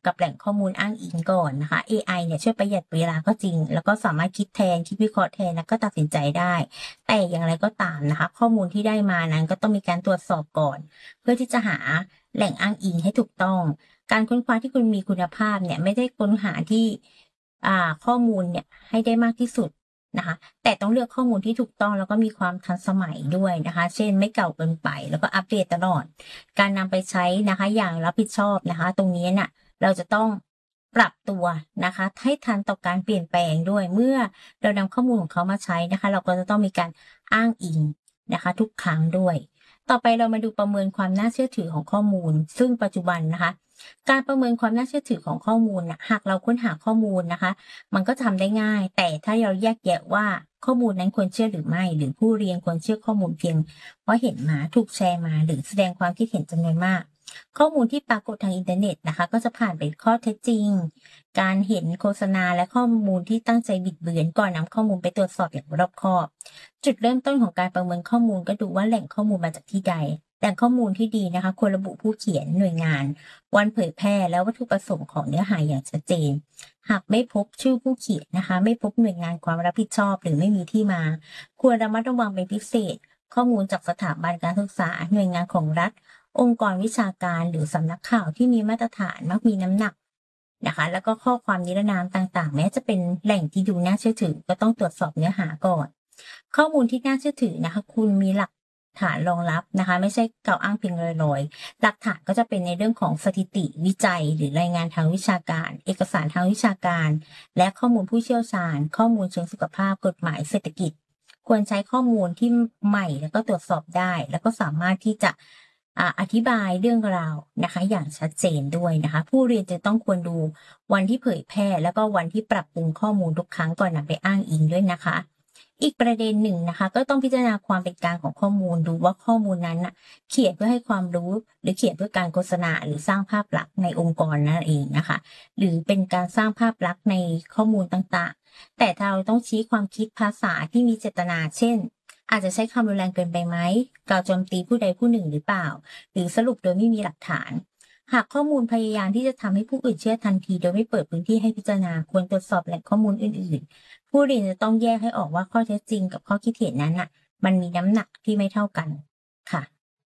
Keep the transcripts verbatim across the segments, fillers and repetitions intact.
กับแหล่งข้อมูลอ้างอิงก่อนนะคะ เอ ไอ เนี่ยช่วยประหยัดเวลาก็จริงแล้วก็สามารถคิดแทนคิดวิเคราะห์แทนแล้วก็ตัดสินใจได้แต่อย่างไรก็ตามนะคะข้อมูลที่ได้มานั้นก็ต้องมีการตรวจสอบก่อนเพื่อที่จะหาแหล่งอ้างอิงให้ถูกต้องการค้นคว้าที่คุณมีคุณภาพเนี่ยไม่ได้ค้นหาที่อ่าข้อมูลเนี่ยให้ได้มากที่สุดนะคะแต่ต้องเลือกข้อมูลที่ถูกต้องแล้วก็มีความทันสมัยด้วยนะคะเช่นไม่เก่าเกินไปแล้วก็อัปเดตตลอดการนำไปใช้นะคะอย่างรับผิดชอบนะคะตรงนี้น่ะเราจะต้องปรับตัวนะคะให้ทันต่อการเปลี่ยนแปลงด้วยเมื่อเรานำข้อมูลของเขามาใช้นะคะเราก็จะต้องมีการอ้างอิงนะคะทุกครั้งด้วยต่อไปเรามาดูประเมินความน่าเชื่อถือของข้อมูลซึ่งปัจจุบันนะคะการประเมินความน่าเชื่อถือของข้อมูลนะหากเราค้นหาข้อมูลนะคะมันก็ทำได้ง่ายแต่ถ้าเราแยกแยะว่าข้อมูลนั้นควรเชื่อหรือไม่หรือผู้เรียนควรเชื่อข้อมูลเพียงเพราะเห็นมาถูกแชร์มาหรือแสดงความคิดเห็นจำนวนมากข้อมูลที่ปรากฏทางอินเทอร์เน็ตนะคะก็จะผ่านเป็นข้อเท็จจริงการเห็นโฆษณาและข้อมูลที่ตั้งใจบิดเบือนก่อนนำข้อมูลไปตรวจสอบอย่างรอบคอบจุดเริ่มต้นของการประเมินข้อมูลก็ดูว่าแหล่งข้อมูลมาจากที่ใดแหล่งข้อมูลที่ดีนะคะควรระบุผู้เขียนหน่วยงานวันเผยแพร่และวัตถุประสงค์ของเนื้อหาอย่างชัดเจนหากไม่พบชื่อผู้เขียนนะคะไม่พบหน่วยงานความรับผิดชอบหรือไม่มีที่มาควรระมัดระวังเป็นพิเศษข้อมูลจากสถาบันการศึกษาหน่วยงานของรัฐองค์กรวิชาการหรือสำนักข่าวที่มีมาตรฐานมักมีน้ำหนักนะคะแล้วก็ข้อความนิรนามต่างๆแม้จะเป็นแหล่งที่ดูน่าเชื่อถือก็ต้องตรวจสอบเนื้อหาก่อนข้อมูลที่น่าเชื่อถือนะคะคุณมีหลักฐานรองรับนะคะไม่ใช่กล่าวอ้างเพียงลอยๆหลักฐานก็จะเป็นในเรื่องของสถิติวิจัยหรือรายงานทางวิชาการเอกสารทางวิชาการและข้อมูลผู้เชี่ยวชาญข้อมูลเชิงสุขภาพกฎหมายเศรษฐกิจควรใช้ข้อมูลที่ใหม่แล้วก็ตรวจสอบได้แล้วก็สามารถที่จะอธิบายเรื่องราวนะคะอย่างชัดเจนด้วยนะคะผู้เรียนจะต้องควรดูวันที่เผยแพร่แล้วก็วันที่ปรับปรุงข้อมูลทุกครั้งก่อนนำไปอ้างอิงด้วยนะคะอีกประเด็นหนึ่งนะคะก็ต้องพิจารณาความเป็นกลางของข้อมูลดูว่าข้อมูลนั้นน่ะเขียนเพื่อให้ความรู้หรือเขียนเพื่อการโฆษณาหรือสร้างภาพลักษณ์ในองค์กรนั่นเองนะคะหรือเป็นการสร้างภาพลักษณ์ในข้อมูลต่างๆแต่เราต้องชี้ความคิดภาษาที่มีเจตนาเช่นอาจจะใช้คำรุนแรงเกินไปไหมกล่าวโจมตีผู้ใดผู้หนึ่งหรือเปล่าหรือสรุปโดยไม่มีหลักฐานหากข้อมูลพยายามที่จะทำให้ผู้อื่นเชื่อทันทีโดยไม่เปิดพื้นที่ให้พิจารณาควรตรวจสอบแหล่งข้อมูลอื่นๆผู้เรียนจะต้องแยกให้ออกว่าข้อเท็จจริงกับข้อคิดเห็นนั้นน่ะมันมีน้ำหนักที่ไม่เท่ากันค่ะ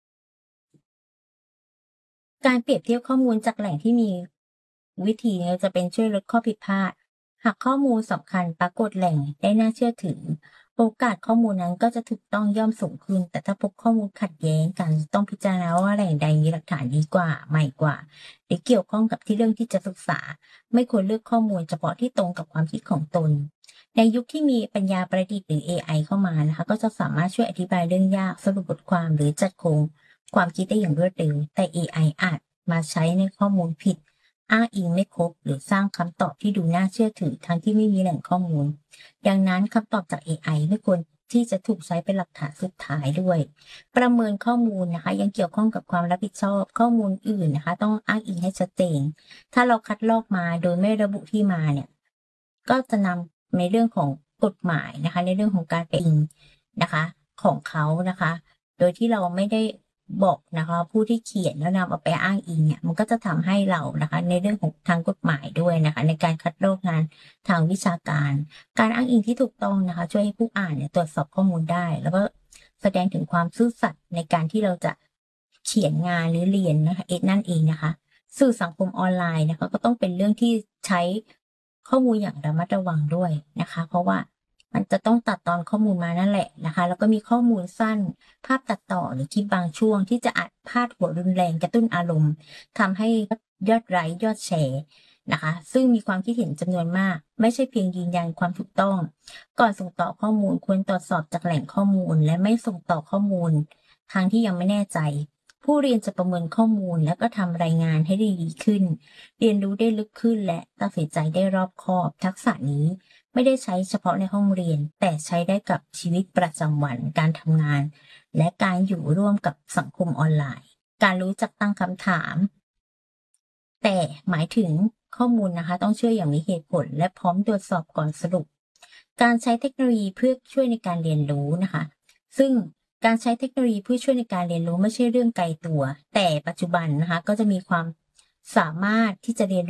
การเปรียบเทียบข้อมูลจากแหล่งที่มีวิธีเนี่ยจะเป็นช่วยลดข้อผิดพลาดหากข้อมูลสำคัญปรากฏแหล่งได้น่าเชื่อถือโอกาสข้อมูลนั้นก็จะถูกต้องย่อมสูงขึ้นแต่ถ้าพบข้อมูลขัดแย้งกันต้องพิจารณาว่าแหล่งใดมีหลักฐานดีกว่าใหม่กว่าหรือเกี่ยวข้องกับที่เรื่องที่จะศึกษาไม่ควรเลือกข้อมูลเฉพาะที่ตรงกับความคิดของตนในยุคที่มีปัญญาประดิษฐ์หรือ เอ ไอ เข้ามานะคะก็จะสามารถช่วยอธิบายเรื่องยากสรุปบทความหรือจัดโครงความคิดได้อย่างรวดเร็วแต่ เอ ไอ อาจมาใช้ในข้อมูลผิดอ้างอิงไม่ครบหรือสร้างคำตอบที่ดูน่าเชื่อถือทั้งที่ไม่มีแหล่งข้อมูลดังนั้นคำตอบจาก เอ ไอ ไม่ควรที่จะถูกใช้เป็นหลักฐานสุดท้ายด้วยประเมินข้อมูลนะคะยังเกี่ยวข้องกับความรับผิดชอบข้อมูลอื่นนะคะต้องอ้างอิงให้ชัดเจนถ้าเราคัดลอกมาโดยไม่ระบุที่มาเนี่ยก็จะนำในเรื่องของกฎหมายนะคะในเรื่องของการเป็นนะคะของเขานะคะโดยที่เราไม่ได้บอกนะคะผู้ที่เขียนแล้วนำเอาไปอ้างอิงเนี่ยมันก็จะทำให้เรานะคะในเรื่องของทางกฎหมายด้วยนะคะในการคัดลอกงานทางวิชาการการอ้างอิงที่ถูกต้องนะคะช่วยให้ผู้อ่านเนี่ยตรวจสอบข้อมูลได้แล้วก็แสดงถึงความซื่อสัตย์ในการที่เราจะเขียนงานหรือเรียนนะคะเอ็นั่นเองนะคะสื่อสังคมออนไลน์นะคะก็ต้องเป็นเรื่องที่ใช้ข้อมูลอย่างระมัดระวังด้วยนะคะเพราะว่ามันจะต้องตัดตอนข้อมูลมานั่นแหละนะคะแล้วก็มีข้อมูลสั้นภาพตัดต่อหรือคลิปบางช่วงที่จะอัดพาดหัวรุนแรงกระตุ้นอารมณ์ทำให้ยอดไลค์ยอดแชร์นะคะซึ่งมีความคิดเห็นจำนวนมากไม่ใช่เพียงยืนยันความถูกต้องก่อนส่งต่อข้อมูลควรตรวจสอบจากแหล่งข้อมูลและไม่ส่งต่อข้อมูลทางที่ยังไม่แน่ใจผู้เรียนจะประเมินข้อมูลแล้วก็ทำรายงานให้ได้ดีขึ้นเรียนรู้ได้ลึกขึ้นและตัดสินใจได้รอบคอบทักษะนี้ไม่ได้ใช้เฉพาะในห้องเรียนแต่ใช้ได้กับชีวิตประจำวันการทำงานและการอยู่ร่วมกับสังคมออนไลน์การรู้จักตั้งคำถามแต่หมายถึงข้อมูลนะคะต้องเชื่ออย่างมีเหตุผลและพร้อมตรวจสอบก่อนสรุปการใช้เทคโนโลยีเพื่อช่วยในการเรียนรู้นะคะซึ่งการใช้เทคโนโลยีเพื่อช่วยในการเรียนรู้ไม่ใช่เรื่องไกลตัวแต่ปัจจุบันนะคะก็จะมีความสามารถที่จะเรียน